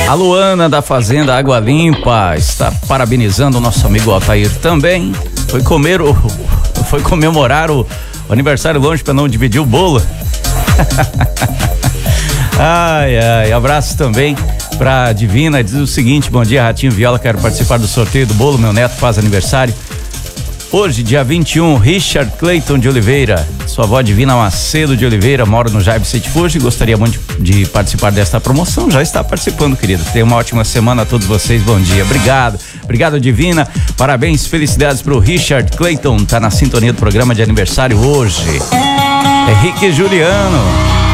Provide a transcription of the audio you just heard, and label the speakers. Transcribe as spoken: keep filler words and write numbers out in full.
Speaker 1: A Luana da Fazenda Água Limpa está parabenizando o nosso amigo Altair também. Foi comer o, foi comemorar o, o aniversário longe para não dividir o bolo. Ai, ai, abraço também pra Divina, diz o seguinte: bom dia, Ratinho Viola, quero participar do sorteio do bolo, meu neto faz aniversário hoje, dia vinte e um. Richard Clayton de Oliveira, sua avó Divina Macedo de Oliveira, mora no Jaibe City Fuji, gostaria muito de, de participar desta promoção, já está participando, querido. Tenha uma ótima semana a todos vocês, bom dia, obrigado, obrigado Divina, parabéns, felicidades pro Richard Clayton, tá na sintonia do programa de aniversário hoje. Henrique Juliano.